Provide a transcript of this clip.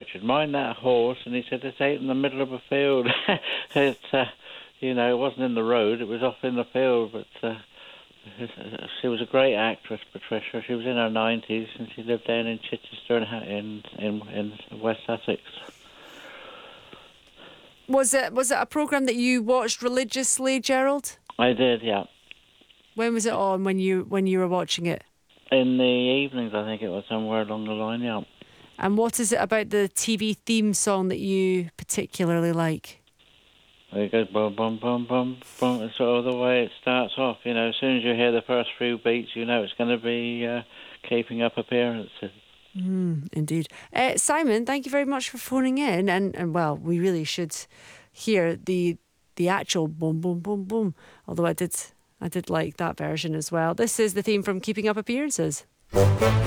Richard, mind that horse. And he said, it's out in the middle of a field. It wasn't in the road, it was off in the field. But she was a great actress, Patricia. She was in her 90s, and she lived down in Chichester in West Sussex. Was it a programme that you watched religiously, Gerald? I did, yeah. When was it on when you were watching it? In the evenings, I think it was, somewhere along the line, yeah. And what is it about the TV theme song that you particularly like? It goes bum, bum, bum, bum, bum. It's sort of the way it starts off. As soon as you hear the first few beats, it's going to be Keeping Up Appearances. Indeed. Simon, thank you very much for phoning in. And well, we really should hear the actual boom, boom, boom, boom. Although I did like that version as well. This is the theme from Keeping Up Appearances.